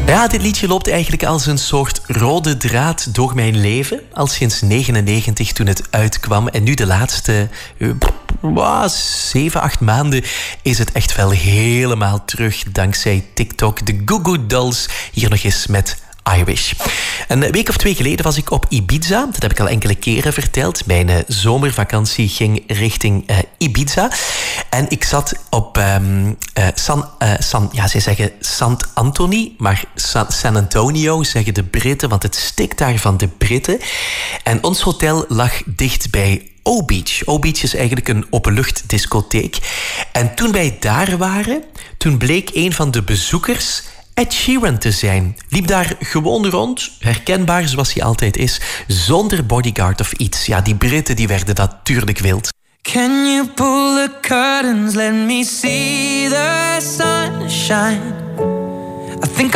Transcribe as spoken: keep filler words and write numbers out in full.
Ja, dit liedje loopt eigenlijk als een soort rode draad door mijn leven. Al sinds negenennegentig toen het uitkwam. En nu de laatste uh, zeven, acht maanden is het echt wel helemaal terug. Dankzij TikTok. De Goo Goo Dolls. Hier nog eens met I Wish. Een week of twee geleden was ik op Ibiza. Dat heb ik al enkele keren verteld. Mijn uh, zomervakantie ging richting uh, Ibiza. En ik zat op um, uh, San, uh, San... Ja, zij zeggen Sant Anthony, maar San, San Antonio zeggen de Britten, want het stikt daar van de Britten. En ons hotel lag dicht bij O-Beach. O-Beach is eigenlijk een openluchtdiscotheek. En toen wij daar waren, toen bleek een van de bezoekers Ed Sheeran te zijn. Liep daar gewoon rond, herkenbaar zoals hij altijd is, zonder bodyguard of iets. Ja, die Britten die werden natuurlijk wild. Can you pull the curtains, let me see the sunshine? I think